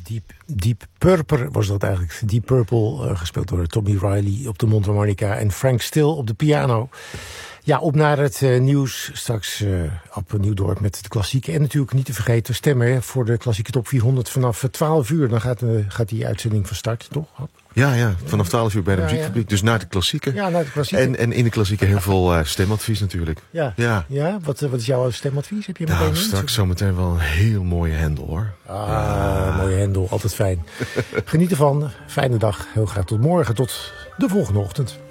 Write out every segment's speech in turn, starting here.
Deep Purple was dat eigenlijk. Deep Purple, gespeeld door Tommy Riley op de mondharmonica en Frank Still op de piano. Ja, op naar het nieuws. Straks Ab Nieuwdorp met de klassieken. En natuurlijk niet te vergeten stemmen voor de klassieke top 400 vanaf 12 uur. Dan gaat die uitzending van start, toch? Ja, vanaf 12 uur bij de muziekfabriek. Dus naar de klassieken. Ja, naar de klassieken. En in de klassieken heel veel stemadvies natuurlijk. Ja. Wat is jouw stemadvies? Heb je straks zometeen wel een heel mooie hendel, hoor. Mooie hendel, altijd fijn. Geniet ervan. Fijne dag. Heel graag tot morgen. Tot de volgende ochtend.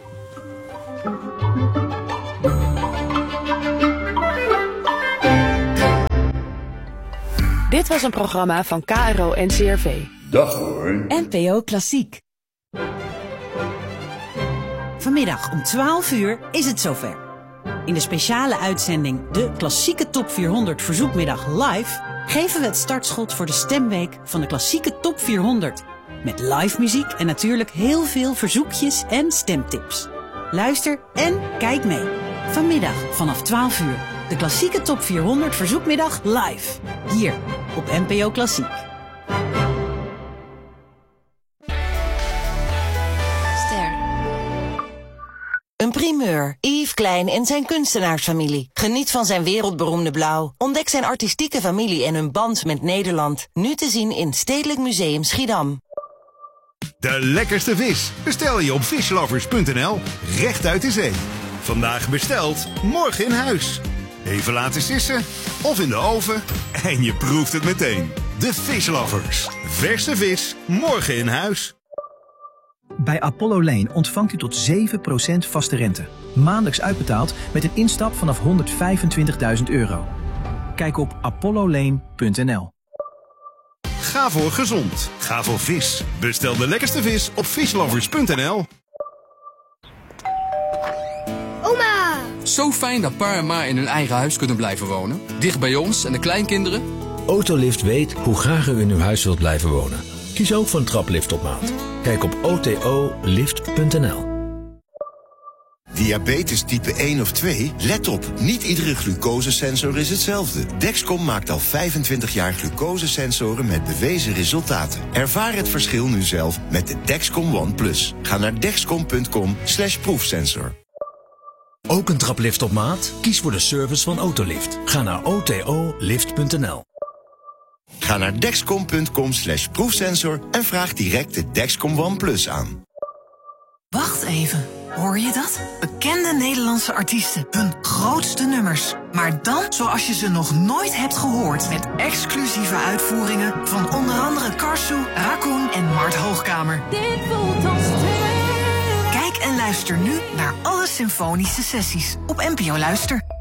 Dit was een programma van KRO NCRV. Dag hoor. NPO Klassiek. Vanmiddag om 12 uur is het zover. In de speciale uitzending De Klassieke Top 400 Verzoekmiddag Live geven we het startschot voor de stemweek van de Klassieke Top 400. Met live muziek en natuurlijk heel veel verzoekjes en stemtips. Luister en kijk mee. Vanmiddag vanaf 12 uur. De Klassieke Top 400 Verzoekmiddag Live. Hier op NPO Klassiek. Een primeur. Yves Klein en zijn kunstenaarsfamilie. Geniet van zijn wereldberoemde blauw. Ontdek zijn artistieke familie en hun band met Nederland. Nu te zien in Stedelijk Museum Schiedam. De lekkerste vis bestel je op fishlovers.nl, recht uit de zee. Vandaag besteld, morgen in huis. Even laten sissen of in de oven en je proeft het meteen. De Fishlovers. Verse vis, morgen in huis. Bij Apollo Lane ontvangt u tot 7% vaste rente. Maandelijks uitbetaald met een instap vanaf €125.000. Kijk op apollolane.nl. Ga voor gezond. Ga voor vis. Bestel de lekkerste vis op fishlovers.nl. Oma! Zo fijn dat pa en ma in hun eigen huis kunnen blijven wonen. Dicht bij ons en de kleinkinderen. Autolift weet hoe graag u in uw huis wilt blijven wonen. Kies ook voor een traplift op maat. Kijk op otolift.nl. Diabetes type 1 of 2? Let op, niet iedere glucosesensor is hetzelfde. Dexcom maakt al 25 jaar glucosesensoren met bewezen resultaten. Ervaar het verschil nu zelf met de Dexcom One Plus. Ga naar dexcom.com/proefsensor. Ook een traplift op maat? Kies voor de service van Autolift. Ga naar otolift.nl. Ga naar dexcom.com/proefsensor en vraag direct de Dexcom One Plus aan. Wacht even, hoor je dat? Bekende Nederlandse artiesten, hun grootste nummers. Maar dan zoals je ze nog nooit hebt gehoord. Met exclusieve uitvoeringen van onder andere Karsu, Raccoon en Mart Hoogkamer. Dit voelt als Kijk en luister nu naar alle symfonische sessies op NPO Luister.